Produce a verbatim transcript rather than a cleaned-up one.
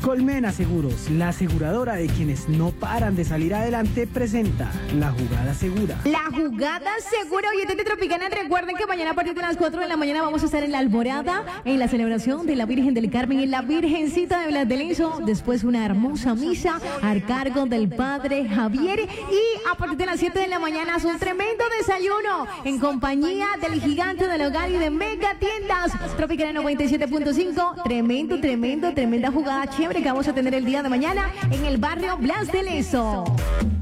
Colmena Seguros, la aseguradora de quienes no paran de salir adelante, presenta La Jugada Segura. La Jugada Segura, oyentes de Tropicana, recuerden que mañana a partir de las cuatro de la mañana vamos a estar en la Alborada, en la celebración de la Virgen del Carmen, en la Virgencita de Blas de Lezo, después una hermosa misa a cargo del Padre Javier, y a partir de las siete de la mañana es un tremendo desayuno en compañía del gigante del hogar y de Mega Tiendas. Tropicana noventa y siete punto cinco, tremendo, tremendo, tremenda jugada chévere que vamos a tener el día de mañana en el barrio Blas de Lezo.